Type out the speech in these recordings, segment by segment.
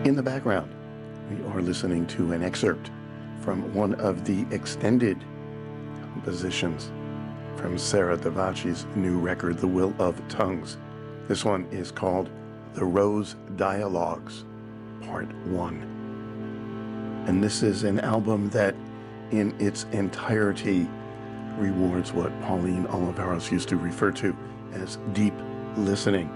In the background, we are listening to an excerpt from one of the extended compositions from Sarah Davachi's new record, The Will of Tongues. This one is called The Rose Dialogues, Part 1. And this is an album that, in its entirety, rewards what Pauline Oliveros used to refer to as deep listening.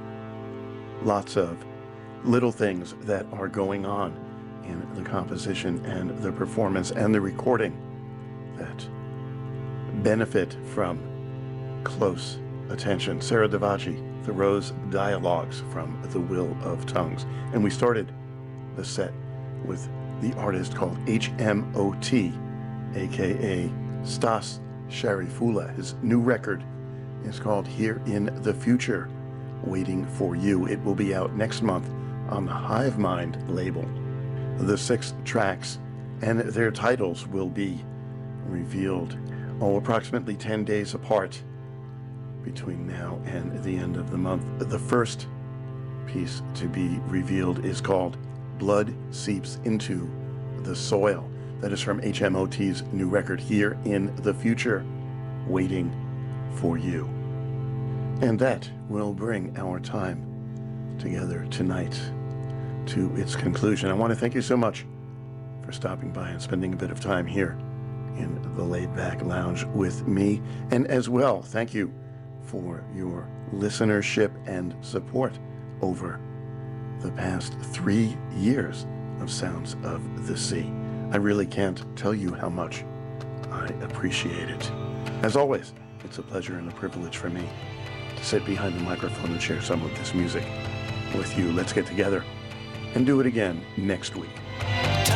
Lots of little things that are going on in the composition and the performance and the recording that benefit from close attention. Sarah Davachi, The Rose Dialogues from The Will of Tongues. And we started the set with the artist called HMOT, aka Stas Sharifullah. His new record is called Here in the Future, Waiting for You. It will be out next month on the Hive Mind label. The 6 tracks and their titles will be revealed approximately 10 days apart between now and the end of the month. The first piece to be revealed is called Blood Seeps into the Soil. That is from HMOT's new record, Here in the Future, Waiting for You. And that will bring our time together tonight to its conclusion. I want to thank you so much for stopping by and spending a bit of time here in the Laid Back Lounge with me. And as well, thank you for your listenership and support over the past 3 years of Sounds of the Sea. I really can't tell you how much I appreciate it. As always, it's a pleasure and a privilege for me to sit behind the microphone and share some of this music with you. Let's get together and do it again next week.